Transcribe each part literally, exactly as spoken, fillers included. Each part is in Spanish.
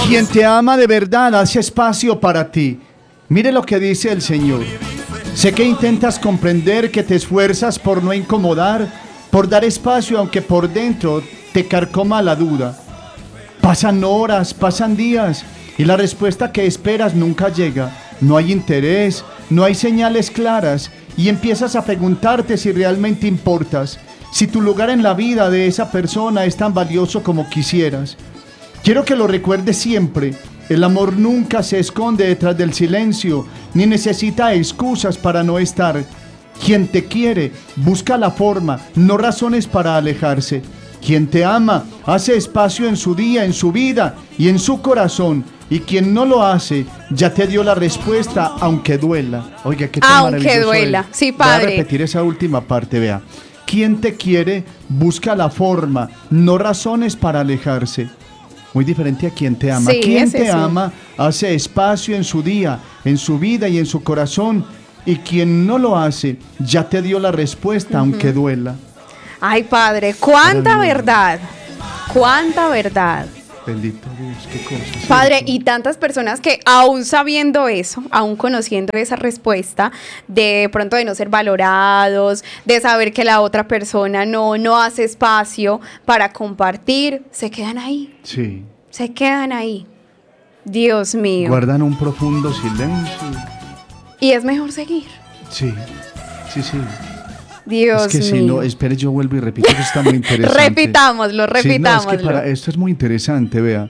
Quien te ama de verdad hace espacio para ti. Mire lo que dice el Señor. Sé que intentas comprender, que te esfuerzas por no incomodar, por dar espacio, aunque por dentro te carcoma la duda. Pasan horas, pasan días, y la respuesta que esperas nunca llega. No hay interés, no hay señales claras, y empiezas a preguntarte si realmente importas, si tu lugar en la vida de esa persona es tan valioso como quisieras. Quiero que lo recuerdes siempre. El amor nunca se esconde detrás del silencio, ni necesita excusas para no estar. Quien te quiere busca la forma, no razones para alejarse. Quien te ama hace espacio en su día, en su vida y en su corazón. Y quien no lo hace, ya te dio la respuesta, aunque duela. Oiga, qué tan Aunque maravilloso duela, es. sí, padre. Voy a repetir esa última parte, vea. Quien te quiere busca la forma, no razones para alejarse. Muy diferente a quien te ama. Sí, Quien es te eso. ama hace espacio en su día, en su vida y en su corazón. Y quien no lo hace, ya te dio la respuesta, uh-huh. aunque duela. Ay, Padre, cuánta verdad, cuánta verdad. Bendito Dios, qué cosa. Padre, ¿cierto? y tantas personas que aún sabiendo eso, aún conociendo esa respuesta, de pronto de no ser valorados, de saber que la otra persona no, no hace espacio para compartir, se quedan ahí. Sí. Se quedan ahí. Dios mío. Guardan un profundo silencio. Y es mejor seguir. Sí, sí, sí. Dios es que mío. si no, espere, yo vuelvo y repito, eso está muy interesante. Repitámoslo, repitámoslo. Sí, no, es que para, esto es muy interesante, vea.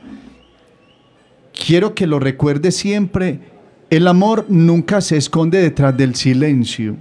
Quiero que lo recuerde siempre. El amor nunca se esconde detrás del silencio,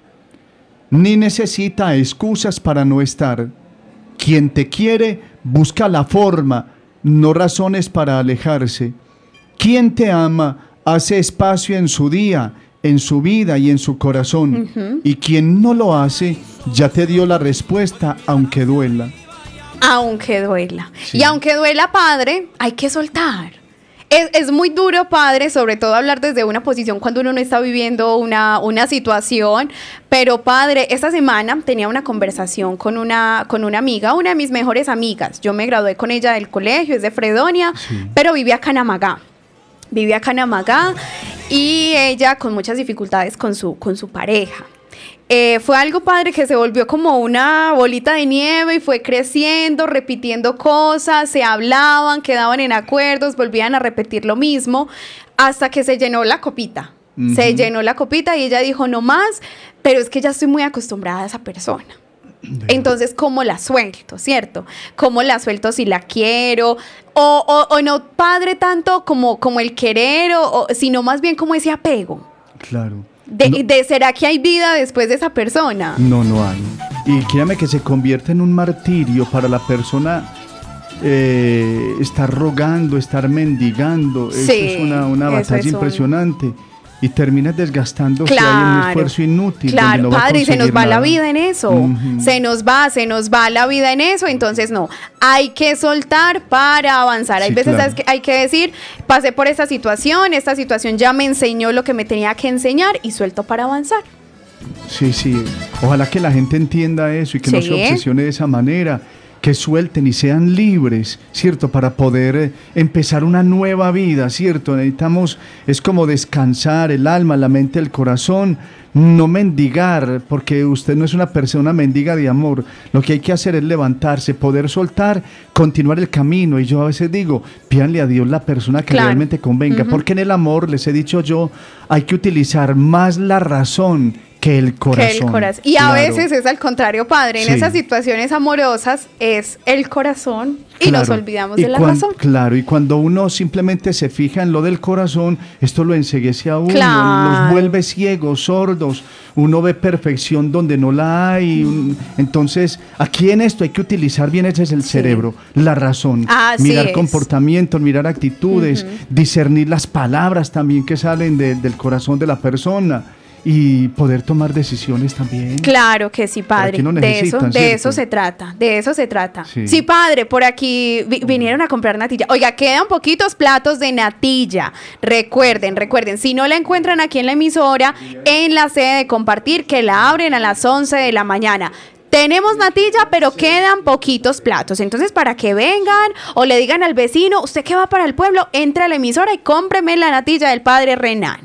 ni necesita excusas para no estar. Quien te quiere busca la forma, no razones para alejarse. Quien te ama hace espacio en su día, en su vida y en su corazón. Uh-huh. Y quien no lo hace, ya te dio la respuesta, aunque duela. Aunque duela. Sí. Y aunque duela, Padre, hay que soltar. Es, es muy duro, Padre, sobre todo hablar desde una posición cuando uno no está viviendo una, una situación. Pero, Padre, esta semana tenía una conversación con una, con una amiga, una de mis mejores amigas. Yo me gradué con ella del colegio, es de Fredonia, sí. pero vivía acá en Amagá. Vivía acá en Amagá y ella con muchas dificultades con su, con su pareja. Eh, fue algo, Padre, que se volvió como una bolita de nieve y fue creciendo, repitiendo cosas, se hablaban, quedaban en acuerdos, volvían a repetir lo mismo, hasta que se llenó la copita. Uh-huh. Se llenó la copita y ella dijo, no más, pero es que ya estoy muy acostumbrada a esa persona. Entonces, ¿cómo la suelto, cierto? ¿Cómo la suelto si la quiero? O, o, o no, Padre, tanto como, como el querer, o, o, sino más bien como ese apego. Claro. De, no, de ¿será que hay vida después de esa persona? No, no hay. Y créame que se convierte en un martirio para la persona eh, estar rogando, estar mendigando. Sí, eso es una, una batalla es impresionante. Un... Y terminas desgastándose claro, ahí en un esfuerzo inútil. Claro, no Padre, y se nos va nada. la vida en eso. Uh-huh. Se nos va, se nos va la vida en eso. Entonces, no, hay que soltar para avanzar. Sí, hay veces claro. que hay que decir, pasé por esta situación, esta situación ya me enseñó lo que me tenía que enseñar y suelto para avanzar. Sí, sí. Ojalá que la gente entienda eso y que sí. no se obsesione de esa manera. Que suelten y sean libres, ¿cierto? Para poder eh, empezar una nueva vida, ¿cierto? Necesitamos, es como descansar el alma, la mente, el corazón, no mendigar, porque usted no es una persona mendiga de amor. Lo que hay que hacer es levantarse, poder soltar, continuar el camino. Y yo a veces digo, pídanle a Dios la persona que claro. realmente convenga, uh-huh. porque en el amor, les he dicho yo, hay que utilizar más la razón que el corazón. Que el corazón. Y claro. a veces es al contrario, Padre. En sí. esas situaciones amorosas es el corazón y claro. nos olvidamos y de la cuan, razón. Claro, y cuando uno simplemente se fija en lo del corazón, esto lo enceguece a uno, claro. los vuelve ciegos, sordos. Uno ve perfección donde no la hay. Un, entonces, aquí en esto hay que utilizar bien, ese es el sí. cerebro, la razón. Así mirar es. comportamientos, mirar actitudes, uh-huh. discernir las palabras también que salen de, del corazón de la persona. Y poder tomar decisiones también. Claro que sí, Padre. No de eso, de eso se trata, de eso se trata. Sí, sí Padre, por aquí vi- vinieron a comprar natilla. Oiga, quedan poquitos platos de natilla. Recuerden, recuerden, si no la encuentran aquí en la emisora, en la sede de Compartir, que la abren a las once de la mañana. tenemos natilla, pero quedan poquitos platos. Entonces, para que vengan o le digan al vecino, usted que va para el pueblo, entra a la emisora y cómpreme la natilla del padre Renan.